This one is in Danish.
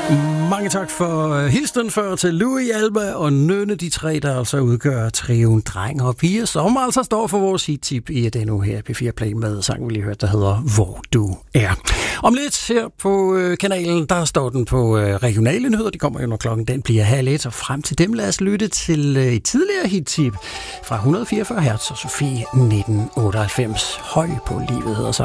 Mange tak for hilsen før til Louis, Alba og Nønne, de tre, der altså udgør trioen Dreng og Piger, som altså står for vores hit-tip i den nu her P4 Play med sang, vi lige hørte, der hedder Hvor du er. Om lidt her på kanalen, der står den på regionale nyheder. De kommer jo, når klokken den bliver 12:30, og frem til dem lad os lytte til et tidligere hit-tip fra 144 Hz og Sofie 1998. Høj på livet hedder sangen.